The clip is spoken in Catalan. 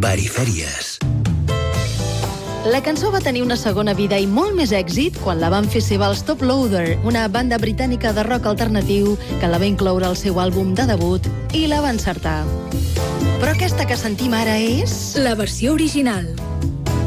Verifèries. La cançó va tenir una segona vida i molt més èxit quan la van fer seva els Top Loader, una banda britànica de rock alternatiu que la va incloure al seu àlbum de debut i la va encertar. Però aquesta que sentim ara és... la versió original.